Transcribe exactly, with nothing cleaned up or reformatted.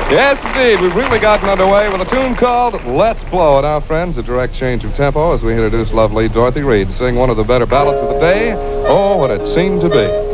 Yes, indeed. We've really gotten underway with a tune called Let's Blow. Now, friends, a direct change of tempo as we introduce lovely Dorothy Reed to sing one of the better ballads of the day, Oh, What It Seemed to Be.